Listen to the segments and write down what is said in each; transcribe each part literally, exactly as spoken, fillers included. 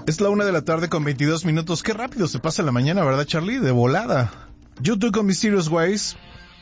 Es la una de la tarde con veintidós minutos. Qué rápido se pasa la mañana, ¿verdad, Charlie? De volada. YouTube con Mysterious Ways.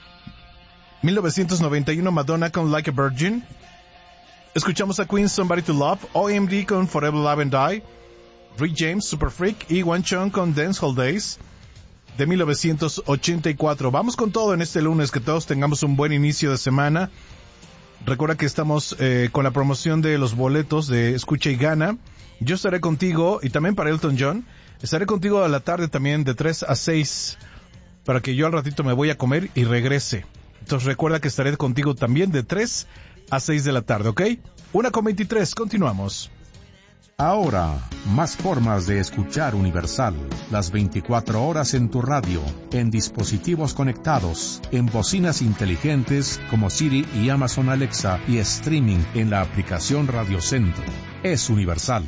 mil novecientos noventa y uno, Madonna con Like a Virgin. Escuchamos a Queen, Somebody to Love. O M D con Forever Love and Die. Rick James, Super Freak. Y One Chong con Dancehall Days de mil novecientos ochenta y cuatro. Vamos con todo en este lunes. Que todos tengamos un buen inicio de semana. Recuerda que estamos eh, con la promoción de los boletos de Escucha y Gana. Yo estaré contigo, y también para Elton John, estaré contigo a la tarde también de tres a seis, para que yo al ratito me voy a comer y regrese. Entonces recuerda que estaré contigo también de tres a seis de la tarde, ¿ok? una con veintitrés, continuamos. Ahora, más formas de escuchar Universal, las veinticuatro horas en tu radio, en dispositivos conectados, en bocinas inteligentes como Siri y Amazon Alexa y streaming en la aplicación Radio Centro. Es Universal.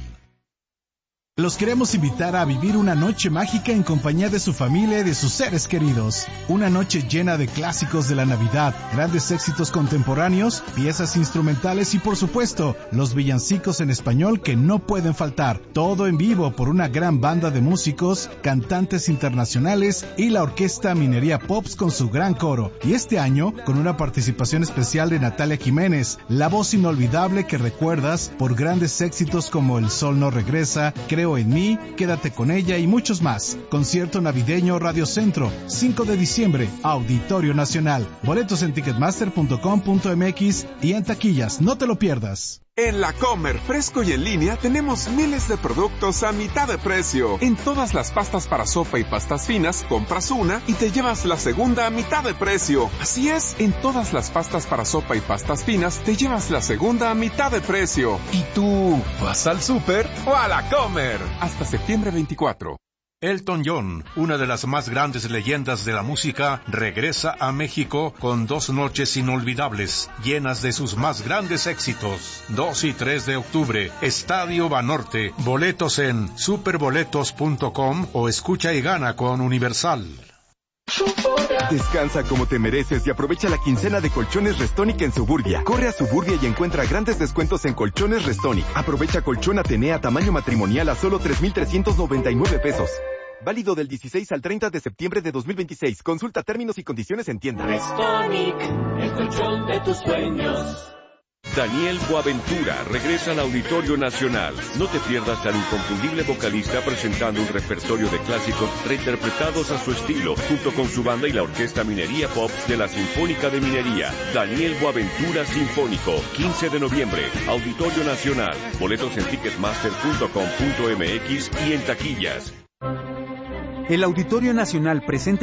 Los queremos invitar a vivir una noche mágica en compañía de su familia y de sus seres queridos. Una noche llena de clásicos de la Navidad, grandes éxitos contemporáneos, piezas instrumentales y, por supuesto, los villancicos en español que no pueden faltar. Todo en vivo por una gran banda de músicos, cantantes internacionales y la orquesta Minería Pops con su gran coro. Y este año, con una participación especial de Natalia Jiménez, la voz inolvidable que recuerdas por grandes éxitos como El Sol No Regresa, Creo en mí, Quédate con ella y muchos más. Concierto navideño Radio Centro, cinco de diciembre, Auditorio Nacional. Boletos en ticketmaster punto com punto m x y en taquillas, no te lo pierdas. En La Comer, fresco y en línea, tenemos miles de productos a mitad de precio. En todas las pastas para sopa y pastas finas, compras una y te llevas la segunda a mitad de precio. Así es, en todas las pastas para sopa y pastas finas, te llevas la segunda a mitad de precio. ¿Y tú, vas al súper o a La Comer? Hasta septiembre veinticuatro. Elton John, una de las más grandes leyendas de la música, regresa a México con dos noches inolvidables, llenas de sus más grandes éxitos. dos y tres de octubre, Estadio Banorte. Boletos en superboletos punto com o Escucha y Gana con Universal. Descansa como te mereces y aprovecha la quincena de Colchones Restonic en Suburbia. Corre a Suburbia y encuentra grandes descuentos en Colchones Restonic. Aprovecha colchón Atenea tamaño matrimonial a solo tres mil trescientos noventa y nueve pesos. Válido del dieciséis al treinta de septiembre de dos mil veintiséis. Consulta términos y condiciones en tienda. Restonic, el colchón de tus sueños. Daniel Boaventura regresa al Auditorio Nacional. No te pierdas al inconfundible vocalista presentando un repertorio de clásicos reinterpretados a su estilo, junto con su banda y la orquesta Minería Pops de la Sinfónica de Minería. Daniel Boaventura Sinfónico, quince de noviembre, Auditorio Nacional. Boletos en ticketmaster punto com punto m x y en taquillas. El Auditorio Nacional presenta